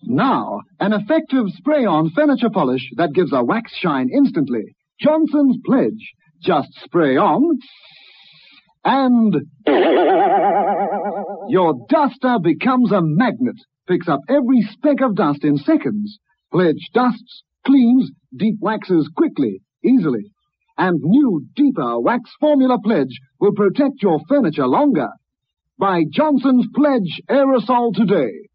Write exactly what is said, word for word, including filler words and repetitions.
Now, an effective spray-on furniture polish that gives a wax shine instantly. Johnson's Pledge. Just spray on, and your duster becomes a magnet. Picks up every speck of dust in seconds. Pledge dusts, cleans, deep waxes quickly, easily. And new, deeper wax formula Pledge will protect your furniture longer. Buy Johnson's Pledge Aerosol today.